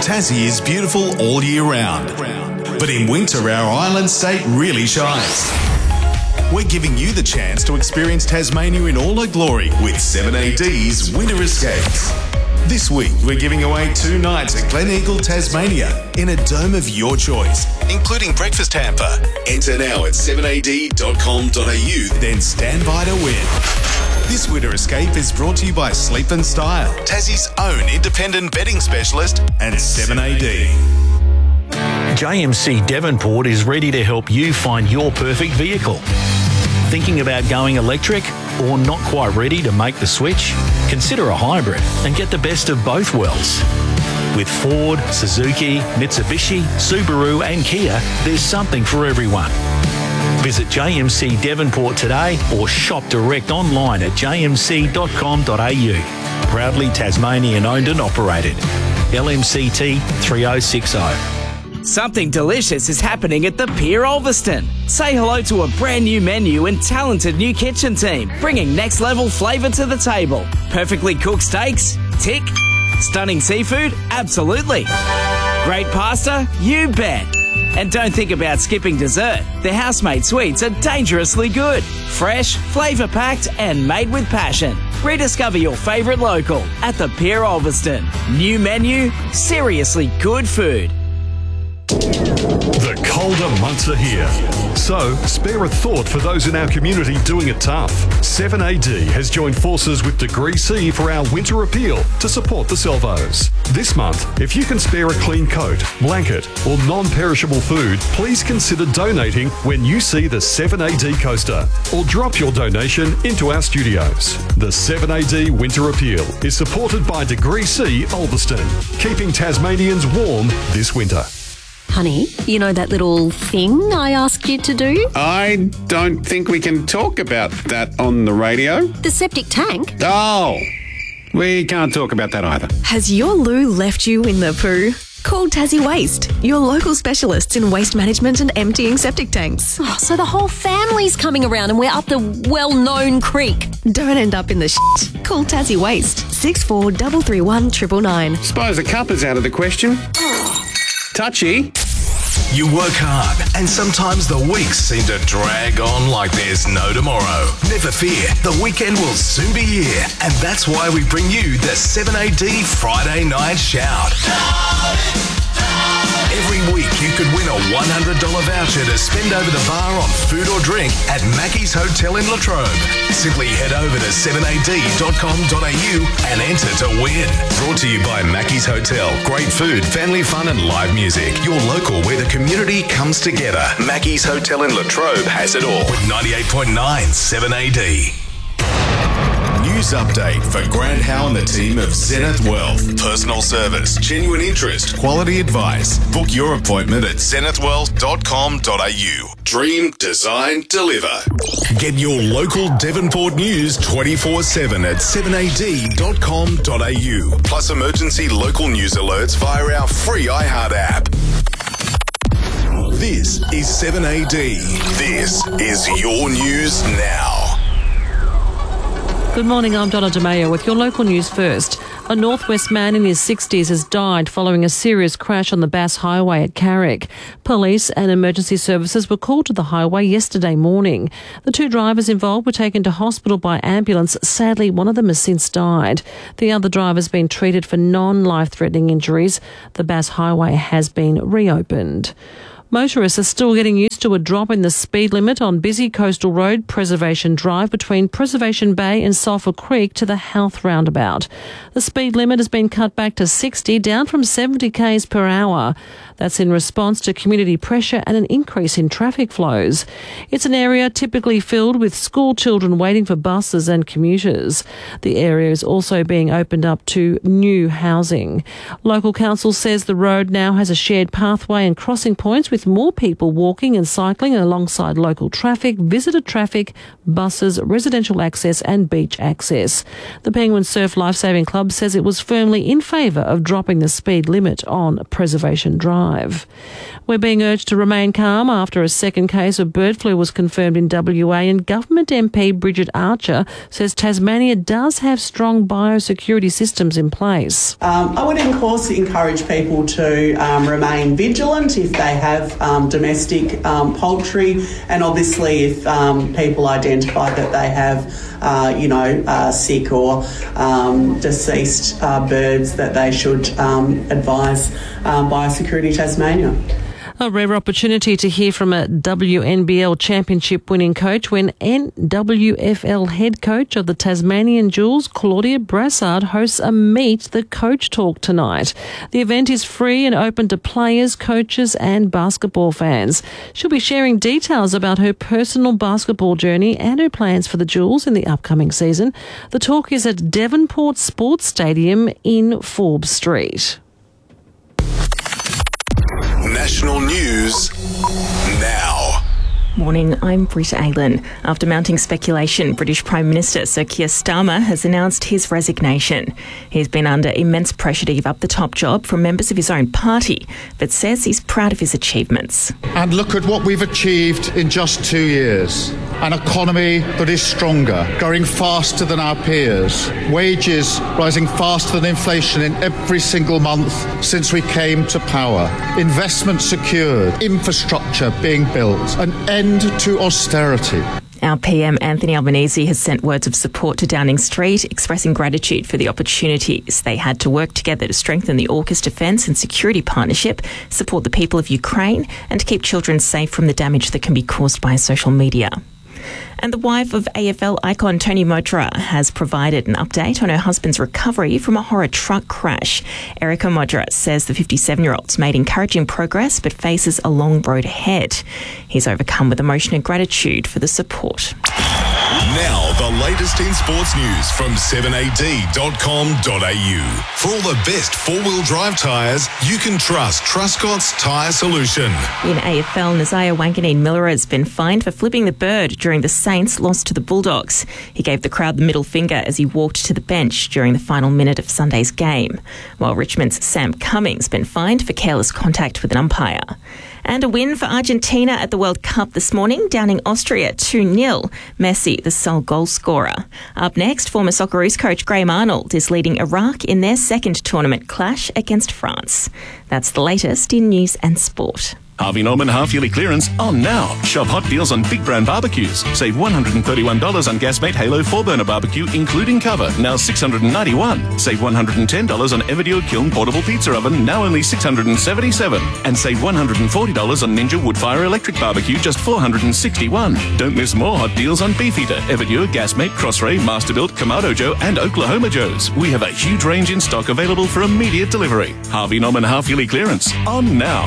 Tassie is beautiful all year round. But in winter, our island state really shines. We're giving you the chance to experience Tasmania in all her glory with 7AD's Winter Escapes. This week, we're giving away 2 nights at Glen Eagle, Tasmania in a dome of your choice, including breakfast hamper. Enter now at 7ad.com.au, then stand by to win. This Winter Escape is brought to you by Sleep and Style, Tassie's own independent bedding specialist, and 7AD. JMC Devonport is ready to help you find your perfect vehicle. Thinking about going electric or not quite ready to make the switch? Consider a hybrid and get the best of both worlds. With Ford, Suzuki, Mitsubishi, Subaru and Kia, there's something for everyone. Visit JMC Devonport today or shop direct online at jmc.com.au. Proudly Tasmanian owned and operated. LMCT 3060. Something delicious is happening at the Pier Ulverston. Say hello to a brand new menu and talented new kitchen team, bringing next level flavour to the table. Perfectly cooked steaks? Tick. Stunning seafood? Absolutely. Great pasta? You bet. And don't think about skipping dessert. Their housemade sweets are dangerously good. Fresh, flavour-packed and made with passion. Rediscover your favourite local at the Pier Ulverston. New menu, seriously good food. The colder months are here, so spare a thought for those in our community doing it tough. 7AD has joined forces with Degree C for our winter appeal to support the Salvos. This month, if you can spare a clean coat, blanket or non-perishable food, please consider donating when you see the 7AD coaster, or drop your donation into our studios. The 7AD Winter Appeal is supported by Degree C Ulverston, keeping Tasmanians warm this winter. Honey, you know that little thing I asked you to do? I don't think we can talk about that on the radio. The septic tank? Oh, we can't talk about that either. Has your loo left you in the poo? Call Tassie Waste, your local specialists in waste management and emptying septic tanks. Oh, so the whole family's coming around and we're up the well-known creek. Don't end up in the shit. Call Tassie Waste, 643319 999. Suppose the cup is out of the question. Touchy. You work hard, and sometimes the weeks seem to drag on like there's no tomorrow. Never fear, the weekend will soon be here, and that's why we bring you the 7AD Friday Night Shout. Every week you could win a $100 voucher to spend over the bar on food or drink at Mackey's Hotel in Latrobe. Simply head over to 7ad.com.au and enter to win. Brought to you by Mackey's Hotel. Great food, family fun and live music. Your local where the community comes together. Mackey's Hotel in Latrobe has it all with 98.9 7AD. News update for Grant Howe and the team of Zenith Wealth. Personal service, genuine interest, quality advice. Book your appointment at zenithwealth.com.au. Dream, design, deliver. Get your local Devonport news 24/7 at 7ad.com.au. Plus emergency local news alerts via our free iHeart app. This is 7AD. This is your news now. Good morning, I'm Donna DeMayo with your local news first. A northwest man in his 60s has died following a serious crash on the Bass Highway at Carrick. Police and emergency services were called to the highway yesterday morning. The 2 drivers involved were taken to hospital by ambulance. Sadly, one of them has since died. The other driver has been treated for non-life-threatening injuries. The Bass Highway has been reopened. Motorists are still getting used to a drop in the speed limit on busy coastal road Preservation Drive between Preservation Bay and Sulphur Creek to the Health roundabout. The speed limit has been cut back to 60, down from 70 k's per hour. That's in response to community pressure and an increase in traffic flows. It's an area typically filled with school children waiting for buses and commuters. The area is also being opened up to new housing. Local council says the road now has a shared pathway and crossing points with more people walking and cycling alongside local traffic, visitor traffic, buses, residential access and beach access. The Penguin Surf Lifesaving Club says it was firmly in favour of dropping the speed limit on Preservation Drive. drive. We're being urged to remain calm after a second case of bird flu was confirmed in WA, and Government MP Bridget Archer says Tasmania does have strong biosecurity systems in place. I would, of course, encourage people to remain vigilant if they have domestic poultry, and obviously if people identify that they have sick or deceased birds, that they should advise Biosecurity Tasmania. A rare opportunity to hear from a WNBL championship winning coach when NWFL head coach of the Tasmanian Jewels, Claudia Brassard, hosts a Meet the Coach talk tonight. The event is free and open to players, coaches and basketball fans. She'll be sharing details about her personal basketball journey and her plans for the Jewels in the upcoming season. The talk is at Devonport Sports Stadium in Forbes Street. National news now. Morning, I'm Britta Aylan. After mounting speculation, British Prime Minister Sir Keir Starmer has announced his resignation. He's been under immense pressure to give up the top job from members of his own party, but says he's proud of his achievements. And look at what we've achieved in just 2 years. An economy that is stronger, growing faster than our peers. Wages rising faster than inflation in every single month since we came to power. Investment secured, infrastructure being built, an end to austerity. Our PM Anthony Albanese has sent words of support to Downing Street, expressing gratitude for the opportunities they had to work together to strengthen the AUKUS defence and security partnership, support the people of Ukraine and keep children safe from the damage that can be caused by social media. And the wife of AFL icon Tony Modra has provided an update on her husband's recovery from a horror truck crash. Erica Modra says the 57-year-old's made encouraging progress but faces a long road ahead. He's overcome with emotion and gratitude for the support. Now, the latest in sports news from 7ad.com.au. For all the best four-wheel drive tyres, you can trust Truscott's Tyre Solution. In AFL, Nazaya Wanganeen-Miller has been fined for flipping the bird during the Saints' loss to the Bulldogs. He gave the crowd the middle finger as he walked to the bench during the final minute of Sunday's game, while Richmond's Sam Cummings has been fined for careless contact with an umpire. And a win for Argentina at the World Cup this morning, downing Austria 2-0. Messi, the sole goal scorer. Up next, former Socceroos coach Graham Arnold is leading Iraq in their second tournament clash against France. That's the latest in news and sport. Harvey Norman half-yearly clearance on now. Shop hot deals on big brand barbecues. Save $131 on Gasmate Halo 4-burner barbecue, including cover, now $691. Save $110 on Everdio Kiln portable pizza oven, now only $677. And save $140 on Ninja Woodfire electric barbecue, just $461. Don't miss more hot deals on Beefeater, Everdio, Gasmate, Crossray, Masterbuilt, Kamado Joe and Oklahoma Joe's. We have a huge range in stock available for immediate delivery. Harvey Norman half-yearly clearance on now.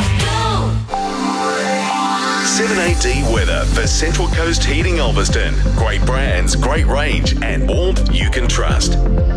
7AD weather for Central Coast Heating Ulverston. Great brands, great range and warmth you can trust.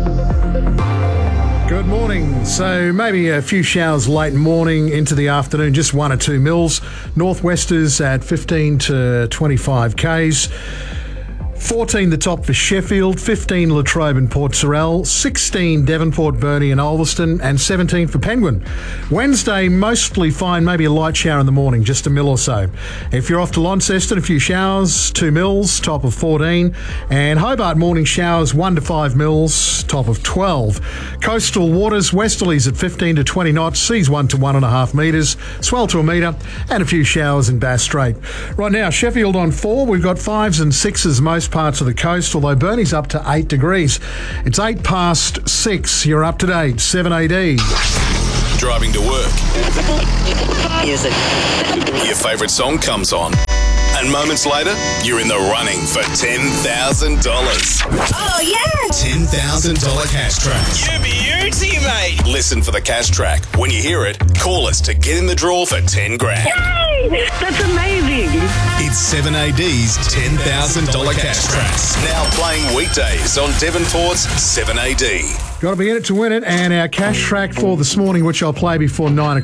Good morning. So maybe a few showers late morning into the afternoon, just 1 or 2 mils. Northwesters at 15 to 25 Ks. 14 the top for Sheffield, 15 Latrobe and Port Sorell, 16 Devonport, Burnie and Ulverston, and 17 for Penguin. Wednesday, mostly fine, maybe a light shower in the morning, just a mil or so. If you're off to Launceston, a few showers, 2 mils, top of 14. And Hobart, morning showers, 1 to 5 mils, top of 12. Coastal waters, westerlies at 15 to 20 knots, seas 1 to 1.5 metres, swell to a metre, and a few showers in Bass Strait. Right now, Sheffield on 4, we've got 5s and 6s most parts of the coast, although Burnie's up to 8 degrees. It's 8 past 6. You're up to date. 7AD. Driving to work. Music. Your favourite song comes on. And moments later, you're in the running for $10,000. Oh, yeah! $10,000 cash track. You beauty, mate! Listen for the cash track. When you hear it, call us to get in the draw for 10 grand. Yay! That's amazing! It's 7AD's $10,000 cash track. Now playing weekdays on Devonport's 7AD. Got to be in it to win it, and our cash track for this morning, which I'll play before 9 o'clock.